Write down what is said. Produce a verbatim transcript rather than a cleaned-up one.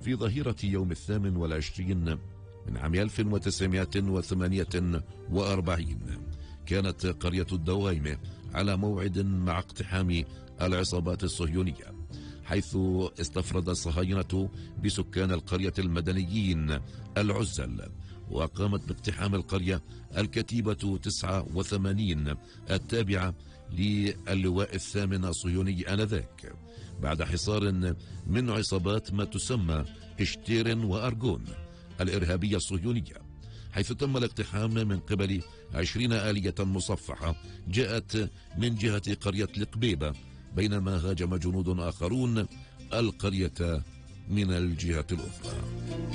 في ظهيرة يوم الثامن والعشرين من عام ألف وتسعمائة وثمانية وأربعين كانت قرية الدوايمة على موعد مع اقتحام العصابات الصهيونية، حيث استفرد الصهاينة بسكان القرية المدنيين العزل، وقامت باقتحام القرية الكتيبة تسعة وثمانين التابعة للواء الثامن الصهيوني آنذاك، بعد حصار من عصابات ما تسمى اشتيرن وأرجون الإرهابية الصهيونية، حيث تم الاقتحام من قبل عشرين آلية مصفحة جاءت من جهة قرية القبيبة، بينما هاجم جنود آخرون القرية من الجهة الأخرى.